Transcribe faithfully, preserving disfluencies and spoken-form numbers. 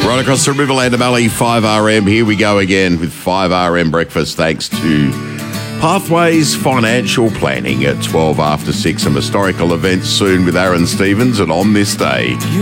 Right across the Riverland of Valley, five R M. Here we go again with five R M breakfast, thanks to Pathways Financial Planning at twelve after six. Some historical events soon with Aaron Stevens, and on this day.